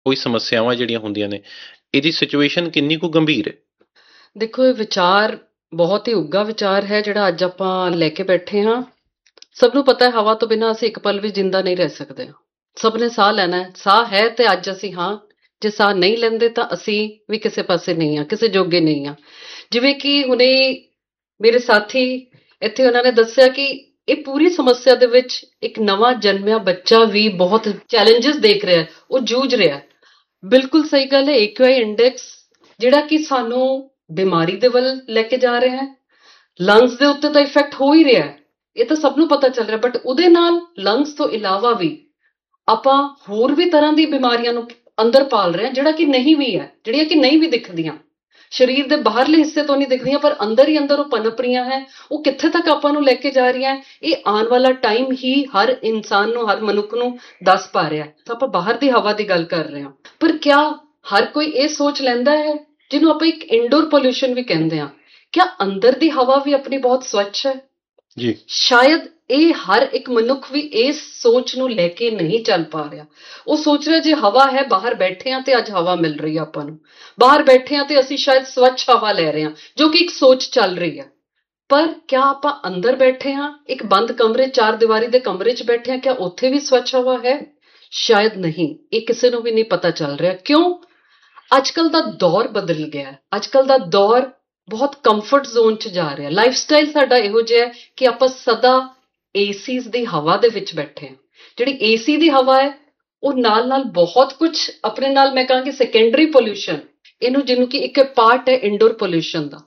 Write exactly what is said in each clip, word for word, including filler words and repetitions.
ਕੋਈ ਸਮੱਸਿਆਵਾਂ ਜਿਹੜੀਆਂ ਹੁੰਦੀਆਂ ਨੇ, ਇਹਦੀ ਸਿਚੁਏਸ਼ਨ ਕਿੰਨੀ ਕੁ ਗੰਭੀਰ ਹੈ? ਦੇਖੋ, ਇਹ ਵਿਚਾਰ ਬਹੁਤ ਹੀ ਉੱਘਾ ਵਿਚਾਰ ਹੈ ਜਿਹੜਾ ਅੱਜ ਆਪਾਂ ਲੈ ਕੇ ਬੈਠੇ ਹਾਂ। ਸਭ ਨੂੰ ਪਤਾ ਹੈ ਹਵਾ ਤੋਂ ਬਿਨਾਂ ਅਸੀਂ ਇੱਕ ਪਲ ਵੀ ਜ਼ਿੰਦਾ ਨਹੀਂ ਰਹਿ ਸਕਦੇ। ਸਭ ਨੇ ਸਾਹ ਲੈਣਾ ਹੈ, ਸਾਹ ਹੈ ਤੇ ਅੱਜ ਅਸੀਂ ਹਾਂ। ਜੇ ਸਾਹ ਨਹੀਂ ਲੈਂਦੇ ਤਾਂ ਅਸੀਂ ਵੀ ਕਿਸੇ ਪਾਸੇ ਨਹੀਂ ਹਾਂ, ਕਿਸੇ ਜੋਗੇ ਨਹੀਂ ਹਾਂ। ਜਿਵੇਂ ਕਿ ਹੁਣੇ ਮੇਰੇ ਸਾਥੀ ਇੱਥੇ ਉਹਨਾਂ ਨੇ ਦੱਸਿਆ ਕਿ ਇਹ ਪੂਰੀ ਸਮੱਸਿਆ ਦੇ ਵਿੱਚ ਇੱਕ ਨਵਾਂ ਜਨਮਿਆ ਬੱਚਾ ਵੀ ਬਹੁਤ ਚੈਲੰਜਸ ਦੇਖ ਰਿਹਾ, ਉਹ ਜੂਝ ਰਿਹਾ। ਬਿਲਕੁਲ ਸਹੀ ਗੱਲ ਹੈ। ਏਕਿਊਆਈ ਇੰਡੈਕਸ ਜਿਹੜਾ ਕਿ ਸਾਨੂੰ ਬਿਮਾਰੀ ਦੇ ਵੱਲ ਲੈ ਕੇ ਜਾ ਰਿਹਾ ਹੈ, ਲੰਗਸ ਦੇ ਉੱਤੇ ਤਾਂ ਇਫੈਕਟ ਹੋ ਹੀ ਰਿਹਾ ਹੈ, ਇਹ ਤਾਂ ਸਭ ਨੂੰ ਪਤਾ ਚੱਲ ਰਿਹਾ। ਬਟ ਉਹਦੇ ਨਾਲ ਲੰਗਸ ਤੋਂ ਇਲਾਵਾ ਵੀ ਆਪਾਂ ਹੋਰ ਵੀ ਤਰ੍ਹਾਂ ਦੀ ਬਿਮਾਰੀਆਂ ਨੂੰ ਅੰਦਰ ਪਾਲ ਰਹੇ ਹਾਂ, ਜਿਹੜਾ ਕਿ ਨਹੀਂ ਵੀ ਹੈ, ਜਿਹੜੀਆਂ ਕਿ ਨਹੀਂ ਵੀ ਦਿਖਦੀਆਂ, ਸਰੀਰ ਦੇ ਬਾਹਰਲੇ ਹਿੱਸੇ ਤੋਂ ਨਹੀਂ ਦਿਖਦੀਆਂ, ਪਰ ਅੰਦਰ ਹੀ ਅੰਦਰ ਉਹ ਪਨਪ ਰਹੀਆਂ ਹੈ। ਉਹ ਕਿੱਥੇ ਤੱਕ ਆਪਾਂ ਨੂੰ ਲੈ ਕੇ ਜਾ ਰਹੀਆਂ, ਇਹ ਆਉਣ ਵਾਲਾ ਟਾਈਮ ਹੀ ਹਰ ਇਨਸਾਨ ਨੂੰ, ਹਰ ਮਨੁੱਖ ਨੂੰ ਦੱਸ ਪਾ ਰਿਹਾ। ਤਾਂ ਆਪਾਂ ਬਾਹਰ ਦੀ ਹਵਾ ਦੀ ਗੱਲ ਕਰ ਰਹੇ ਹਾਂ, ਪਰ ਕਿਆ ਹਰ ਕੋਈ ਇਹ ਸੋਚ ਲੈਂਦਾ ਹੈ, ਜਿਹਨੂੰ ਆਪਾਂ ਇੱਕ ਇੰਡੋਰ ਪੋਲਿਊਸ਼ਨ ਵੀ ਕਹਿੰਦੇ ਹਾਂ, ਕਿਆ ਅੰਦਰ ਦੀ ਹਵਾ ਵੀ ਆਪਣੀ ਬਹੁਤ ਸਵੱਛ ਹੈ? ਜੀ, ਸ਼ਾਇਦ ਇਹ ਹਰ ਇੱਕ ਮਨੁੱਖ ਵੀ ਇਸ ਸੋਚ ਨੂੰ ਲੈ ਕੇ ਨਹੀਂ ਚੱਲ ਪਾ ਰਿਹਾ। ਉਹ ਸੋਚ ਰਿਹਾ ਜੇ ਹਵਾ ਹੈ, ਬਾਹਰ ਬੈਠੇ ਹਾਂ ਤੇ ਅੱਜ ਹਵਾ ਮਿਲ ਰਹੀ ਹੈ ਆਪਾਂ ਨੂੰ, ਬਾਹਰ ਬੈਠੇ ਹਾਂ ਤੇ ਅਸੀਂ ਸ਼ਾਇਦ ਸਵੱਛ ਹਵਾ ਲੈ ਰਹੇ ਹਾਂ, ਜੋ ਕਿ ਇੱਕ ਸੋਚ ਚੱਲ ਰਹੀ ਹੈ। ਪਰ ਕਿਆ ਆਪਾਂ ਅੰਦਰ ਬੈਠੇ ਹਾਂ, ਇੱਕ ਬੰਦ ਕਮਰੇ, ਚਾਰ ਦੀਵਾਰੀ ਦੇ ਕਮਰੇ 'ਚ ਬੈਠੇ ਹਾਂ, ਕਿਆ ਉੱਥੇ ਵੀ ਸਵੱਛ ਹਵਾ ਹੈ? ਸ਼ਾਇਦ ਨਹੀਂ। ਇਹ ਕਿਸੇ ਨੂੰ ਵੀ ਨਹੀਂ ਪਤਾ ਚੱਲ ਰਿਹਾ। ਕਿਉਂ? ਅੱਜ ਕੱਲ ਦਾ ਦੌਰ ਬਦਲ ਗਿਆ। ਅੱਜ ਕੱਲ ਦਾ ਦੌਰ ਬਹੁਤ ਕੰਫਰਟ ਜ਼ੋਨ 'ਚ ਜਾ ਰਿਹਾ। ਲਾਈਫ ਸਟਾਈਲ ਸਾਡਾ ਇਹੋ ਜਿਹਾ ਹੈ ਕਿ ਆਪਾਂ ਸਦਾ ਏਸੀਜ਼ ਦੀ ਹਵਾ ਦੇ ਵਿੱਚ ਬੈਠੇ ਹਾਂ। ਜਿਹੜੀ ਏਸੀ ਦੀ ਹਵਾ ਹੈ, ਉਹ ਨਾਲ ਨਾਲ ਬਹੁਤ ਕੁਝ ਆਪਣੇ ਨਾਲ, ਮੈਂ ਕਹਾਂਗੀ ਸੈਕੰਡਰੀ ਪੋਲਿਊਸ਼ਨ, ਇਹਨੂੰ ਜਿਹਨੂੰ ਕਿ ਇੱਕ ਪਾਰਟ ਹੈ ਇੰਡੋਰ ਪੋਲਿਊਸ਼ਨ ਦਾ।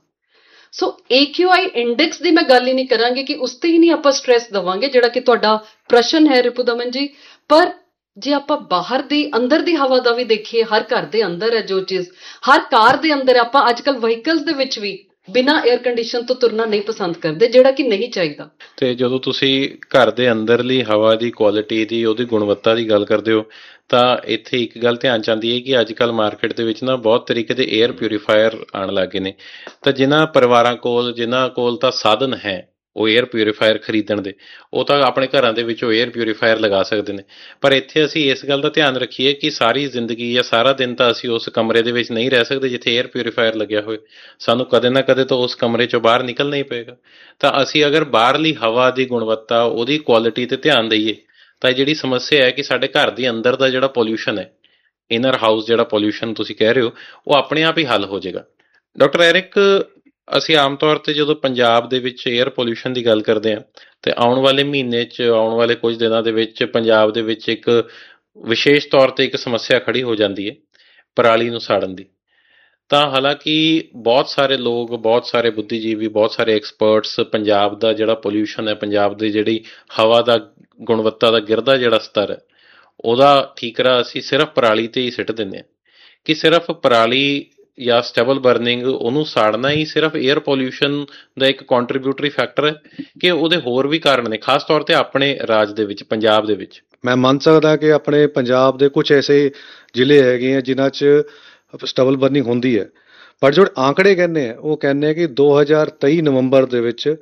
ਸੋ ਏਕਿਊਆਈ ਇੰਡੈਕਸ ਦੀ ਮੈਂ ਗੱਲ ਹੀ ਨਹੀਂ ਕਰਾਂਗੀ ਕਿ ਉਸ ਤੇ ਹੀ ਨਹੀਂ ਆਪਾਂ ਸਟ੍ਰੈਸ ਦੇਵਾਂਗੇ, ਜਿਹੜਾ ਕਿ ਤੁਹਾਡਾ ਪ੍ਰਸ਼ਨ ਹੈ ਰਿਪੁਦਮਨ ਜੀ। ਪਰ ਜੇ ਆਪਾਂ ਬਾਹਰ ਦੀ, ਅੰਦਰ ਦੀ ਹਵਾ ਦਾ ਵੀ ਦੇਖੀਏ, ਹਰ ਘਰ ਦੇ ਅੰਦਰ ਹੈ ਜੋ ਚੀਜ਼, ਹਰ ਕਾਰ ਦੇ ਅੰਦਰ। ਆਪਾਂ ਅੱਜ ਕੱਲ ਵਹੀਕਲਸ ਦੇ ਵਿੱਚ ਵੀ ਬਿਨਾਂ 에ਅਰ ਕੰਡੀਸ਼ਨ ਤੋਂ ਤੁਰਨਾ ਨਹੀਂ ਪਸੰਦ ਕਰਦੇ, ਜਿਹੜਾ ਕਿ ਨਹੀਂ ਚਾਹੀਦਾ। ਤੇ ਜਦੋਂ ਤੁਸੀਂ ਘਰ ਦੇ ਅੰਦਰਲੀ ਹਵਾ ਦੀ ਕੁਆਲਿਟੀ ਦੀ, ਉਹਦੀ ਗੁਣਵੱਤਾ ਦੀ ਗੱਲ ਕਰਦੇ ਹੋ, ਤਾਂ ਇੱਥੇ ਇੱਕ ਗੱਲ ਧਿਆਨ 'ਚ ਆਉਂਦੀ ਹੈ ਕਿ ਅੱਜ ਕੱਲ੍ਹ ਮਾਰਕੀਟ ਦੇ ਵਿੱਚ ਨਾ ਬਹੁਤ ਤਰੀਕੇ ਦੇ ਏਅਰ ਪਿਊਰੀਫਾਇਰ ਆਉਣ ਲੱਗ ਗਏ ਨੇ। ਤਾਂ ਜਿਨ੍ਹਾਂ ਪਰਿਵਾਰਾਂ ਕੋਲ, ਜਿਨ੍ਹਾਂ ਕੋਲ ਤਾਂ ਸਾਧਨ ਹੈ ਉਹ ਏਅਰ ਪਿਊਰੀਫਾਇਰ ਖਰੀਦਣ ਦੇ, ਉਹ ਤਾਂ ਆਪਣੇ ਘਰਾਂ ਦੇ ਵਿੱਚ ਉਹ ਏਅਰ ਪਿਊਰੀਫਾਇਰ ਲਗਾ ਸਕਦੇ ਨੇ। ਪਰ ਇੱਥੇ ਅਸੀਂ ਇਸ ਗੱਲ ਦਾ ਧਿਆਨ ਰੱਖੀਏ ਕਿ ਸਾਰੀ ਜ਼ਿੰਦਗੀ ਜਾਂ ਸਾਰਾ ਦਿਨ ਤਾਂ ਅਸੀਂ ਉਸ ਕਮਰੇ ਦੇ ਵਿੱਚ ਨਹੀਂ ਰਹਿ ਸਕਦੇ ਜਿੱਥੇ ਏਅਰ ਪਿਊਰੀਫਾਇਰ ਲੱਗਿਆ ਹੋਏ। ਸਾਨੂੰ ਕਦੇ ਨਾ ਕਦੇ ਤਾਂ ਉਸ ਕਮਰੇ 'ਚੋਂ ਬਾਹਰ ਨਿਕਲਣਾ ਹੀ ਪਏਗਾ। ਤਾਂ ਅਸੀਂ ਅਗਰ ਬਾਹਰਲੀ ਹਵਾ ਦੀ ਗੁਣਵੱਤਾ, ਉਹਦੀ ਕੁਆਲਿਟੀ 'ਤੇ ਧਿਆਨ ਦਈਏ, ਤਾਂ ਇਹ ਜਿਹੜੀ ਸਮੱਸਿਆ ਹੈ ਕਿ ਸਾਡੇ ਘਰ ਦੇ ਅੰਦਰ ਦਾ ਜਿਹੜਾ ਪੋਲਿਊਸ਼ਨ ਹੈ, ਇਨਰ ਹਾਊਸ ਜਿਹੜਾ ਪੋਲਿਊਸ਼ਨ ਤੁਸੀਂ ਕਹਿ ਰਹੇ ਹੋ, ਉਹ ਆਪਣੇ ਆਪ ਹੀ ਹੱਲ ਹੋ ਜਾਏਗਾ। ਡਾਕਟਰ ਐਰਿਕ, ਅਸੀਂ ਆਮ ਤੌਰ 'ਤੇ ਜਦੋਂ ਪੰਜਾਬ ਦੇ ਵਿੱਚ ਏਅਰ ਪੋਲਿਊਸ਼ਨ ਦੀ ਗੱਲ ਕਰਦੇ ਹਾਂ, ਤੇ ਆਉਣ ਵਾਲੇ ਮਹੀਨੇ 'ਚ, ਆਉਣ ਵਾਲੇ ਕੁਝ ਦਿਨਾਂ ਦੇ ਵਿੱਚ ਪੰਜਾਬ ਦੇ ਵਿੱਚ ਇੱਕ ਵਿਸ਼ੇਸ਼ ਤੌਰ 'ਤੇ ਇੱਕ ਸਮੱਸਿਆ ਖੜੀ ਹੋ ਜਾਂਦੀ ਹੈ, ਪਰਾਲੀ ਨੂੰ ਸਾੜਨ ਦੀ। ਤਾਂ ਹਾਲਾਂਕਿ ਬਹੁਤ ਸਾਰੇ ਲੋਕ, ਬਹੁਤ ਸਾਰੇ ਬੁੱਧੀਜੀਵੀ, ਬਹੁਤ ਸਾਰੇ ਐਕਸਪਰਟਸ ਪੰਜਾਬ ਦਾ ਜਿਹੜਾ ਪੋਲਿਊਸ਼ਨ ਹੈ, ਪੰਜਾਬ ਦੀ ਜਿਹੜੀ ਹਵਾ ਦਾ ਗੁਣਵੱਤਾ ਦਾ ਗਿਰਦਾ ਜਿਹੜਾ ਸਤਰ ਹੈ, ਉਹਦਾ ਠੀਕਰਾ ਅਸੀਂ ਸਿਰਫ ਪਰਾਲੀ 'ਤੇ ਹੀ ਸਿੱਟ ਦਿੰਦੇ ਹਾਂ। ਕਿ ਸਿਰਫ ਪਰਾਲੀ ਜਾਂ ਸਟੈਬਲ ਬਰਨਿੰਗ, ਉਹਨੂੰ ਸਾੜਨਾ ਹੀ ਸਿਰਫ ਏਅਰ ਪੋਲਿਊਸ਼ਨ ਦਾ ਇੱਕ ਕੰਟਰੀਬਿਊਟਰੀ ਫੈਕਟਰ ਹੈ, ਕਿ ਉਹਦੇ ਹੋਰ ਵੀ ਕਾਰਨ ਨੇ, ਖਾਸ ਤੌਰ 'ਤੇ ਆਪਣੇ ਰਾਜ ਦੇ ਵਿੱਚ, ਪੰਜਾਬ ਦੇ ਵਿੱਚ? ਮੈਂ ਮੰਨ ਸਕਦਾ ਕਿ ਆਪਣੇ ਪੰਜਾਬ ਦੇ ਕੁਝ ਐਸੇ ਜ਼ਿਲ੍ਹੇ ਹੈਗੇ ਆ ਜਿਨ੍ਹਾਂ 'ਚ ਸਟਬਲ ਬਰਨਿੰਗ ਹੁੰਦੀ ਹੈ। ਪਰ ਜੋ ਆંકੜੇ ਕਹਿੰਦੇ ਆ, ਉਹ ਕਹਿੰਦੇ ਆ ਕਿ ਦੋ ਹਜ਼ਾਰ ਤੇਈ ਨਵੰਬਰ ਦੇ ਵਿੱਚ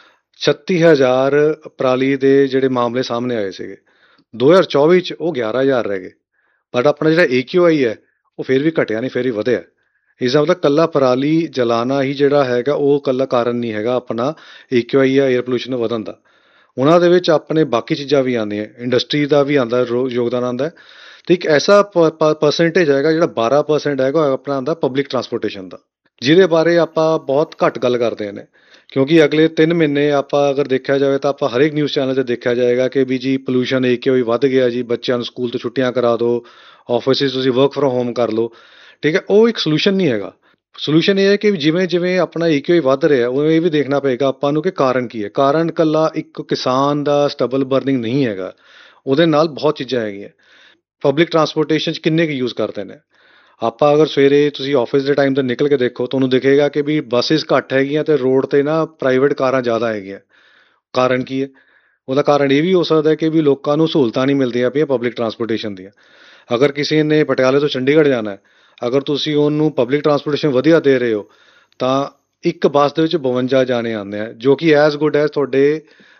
ਛੱਤੀ ਹਜ਼ਾਰ ਪਰਾਲੀ ਦੇ ਜਿਹੜੇ ਮਾਮਲੇ ਸਾਹਮਣੇ ਆਏ ਸੀਗੇ। ਦੋ ਹਜ਼ਾਰ ਚੌਵੀ 'ਚ ਉਹ ਗਿਆਰਾਂ ਹਜ਼ਾਰ ਰਹਿ ਗਏ। ਬਟ ਆਪਣਾ ਜਿਹੜਾ ਏ ਕਿਊ ਆਈ ਹੈ, ਉਹ ਫਿਰ ਵੀ ਘਟਿਆ ਨਹੀਂ, ਫਿਰ ਵੀ ਵਧਿਆ। ਇਸਦਾ ਮਤਲਬ ਇਕੱਲਾ ਪਰਾਲੀ ਜਲਾਣਾ ਹੀ ਜਿਹੜਾ ਹੈਗਾ, ਉਹ ਇਕੱਲਾ ਕਾਰਨ ਨਹੀਂ ਹੈਗਾ ਆਪਣਾ ਏ ਕਿਊ ਆਈ ਜਾਂ ਏਅਰ ਪੋਲਿਊਸ਼ਨ ਵਧਣ ਦਾ। ਉਹਨਾਂ ਦੇ ਵਿੱਚ ਆਪਣੇ ਬਾਕੀ ਚੀਜ਼ਾਂ ਵੀ ਆਉਂਦੀਆਂ, ਇੰਡਸਟਰੀ ਦਾ ਵੀ ਆਉਂਦਾ, ਯੋਗਦਾਨ ਆਉਂਦਾ। ਅਤੇ ਇੱਕ ਐਸਾ ਪਰਸੈਂਟੇਜ ਹੈਗਾ ਜਿਹੜਾ ਬਾਰਾਂ ਪਰਸੈਂਟ ਹੈਗਾ, ਆਪਣਾ ਆਉਂਦਾ ਪਬਲਿਕ ਟਰਾਂਸਪੋਰਟੇਸ਼ਨ ਦਾ, ਜਿਹਦੇ ਬਾਰੇ ਆਪਾਂ ਬਹੁਤ ਘੱਟ ਗੱਲ ਕਰਦੇ ਨੇ। ਕਿਉਂਕਿ ਅਗਲੇ ਤਿੰਨ ਮਹੀਨੇ ਆਪਾਂ ਅਗਰ ਦੇਖਿਆ ਜਾਵੇ ਤਾਂ ਆਪਾਂ ਹਰੇਕ ਨਿਊਜ਼ ਚੈਨਲ 'ਤੇ ਦੇਖਿਆ ਜਾਏਗਾ ਕਿ ਵੀ ਜੀ ਪੋਲਿਊਸ਼ਨ ਏ ਕਿਊ ਆਈ ਵੱਧ ਗਿਆ ਜੀ, ਬੱਚਿਆਂ ਨੂੰ ਸਕੂਲ ਤੋਂ ਛੁੱਟੀਆਂ ਕਰਾ ਦਿਓ, ਆਫਿਸ 'ਚ ਤੁਸੀਂ ਵਰਕ ਫਰੋਮ ਹੋਮ ਕਰ ਲਓ। ਠੀਕ ਹੈ, ਉਹ ਇੱਕ ਸੋਲਿਊਸ਼ਨ ਨਹੀਂ ਹੈਗਾ। ਸੋਲਿਊਸ਼ਨ ਇਹ ਹੈ ਕਿ ਜਿਵੇਂ ਜਿਵੇਂ ਆਪਣਾ ਏ ਕਿਊ ਆਈ ਵੱਧ ਰਿਹਾ, ਉਹ ਇਹ ਵੀ ਦੇਖਣਾ ਪਏਗਾ ਆਪਾਂ ਨੂੰ ਕਿ ਕਾਰਨ ਕੀ ਹੈ। ਕਾਰਨ ਇਕੱਲਾ ਇੱਕ ਕਿਸਾਨ ਦਾ ਸਟਬਲ ਬਰਨਿੰਗ ਨਹੀਂ ਹੈਗਾ, ਉਹਦੇ ਨਾਲ ਬਹੁਤ ਚੀਜ਼ਾਂ ਹੈਗੀਆਂ। ਪਬਲਿਕ ਟਰਾਂਸਪੋਰਟੇਸ਼ਨ 'ਚ ਕਿੰਨੇ ਕੁ ਯੂਜ਼ ਕਰਦੇ ਨੇ ਆਪਾਂ? ਅਗਰ ਸਵੇਰੇ ਤੁਸੀਂ ਆਫਿਸ ਦੇ ਟਾਈਮ 'ਤੇ ਨਿਕਲ ਕੇ ਦੇਖੋ, ਤੁਹਾਨੂੰ ਦਿਖੇਗਾ ਕਿ ਵੀ ਬੱਸਿਸ ਘੱਟ ਹੈਗੀਆਂ ਅਤੇ ਰੋਡ 'ਤੇ ਨਾ ਪ੍ਰਾਈਵੇਟ ਕਾਰਾਂ ਜ਼ਿਆਦਾ ਹੈਗੀਆਂ। ਕਾਰਨ ਕੀ ਹੈ? ਉਹਦਾ ਕਾਰਨ ਇਹ ਵੀ ਹੋ ਸਕਦਾ ਕਿ ਵੀ ਲੋਕਾਂ ਨੂੰ ਸਹੂਲਤਾਂ ਨਹੀਂ ਮਿਲਦੀਆਂ ਪਈਆਂ ਪਬਲਿਕ ਟਰਾਂਸਪੋਰਟੇਸ਼ਨ ਦੀਆਂ। ਅਗਰ ਕਿਸੇ ਨੇ ਪਟਿਆਲੇ ਤੋਂ ਚੰਡੀਗੜ੍ਹ ਜਾਣਾ ਹੈ, ਅਗਰ ਤੁਸੀਂ ਉਹਨੂੰ ਪਬਲਿਕ ਟਰਾਂਸਪੋਰਟੇਸ਼ਨ ਵਧੀਆ ਦੇ ਰਹੇ ਹੋ, ਤਾਂ ਇੱਕ ਬੱਸ ਦੇ ਵਿੱਚ ਬਵੰਜਾ ਜਾਣੇ ਆਉਂਦੇ ਆ, ਜੋ ਕਿ ਐਜ਼ ਗੁੱਡ ਐਜ਼ ਤੁਹਾਡੇ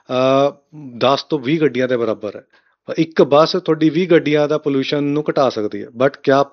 ਦਸ ਤੋਂ ਵੀਹ ਗੱਡੀਆਂ ਦੇ ਬਰਾਬਰ ਹੈ। ਇੱਕ ਬੱਸ ਤੁਹਾਡੀ ਵੀਹ ਗੱਡੀਆਂ ਦਾ ਪੋਲਿਊਸ਼ਨ ਨੂੰ ਘਟਾ ਸਕਦੀ ਹੈ। ਬਟ ਕਿਆ